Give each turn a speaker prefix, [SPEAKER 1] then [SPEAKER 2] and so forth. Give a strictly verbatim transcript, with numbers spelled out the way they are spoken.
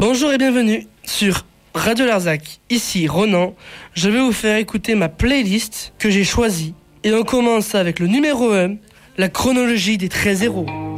[SPEAKER 1] Bonjour et bienvenue sur Radio Larzac. Ici Ronan, je vais vous faire écouter ma playlist que j'ai choisie. Et on commence avec le numéro un, la chronologie des treize héros.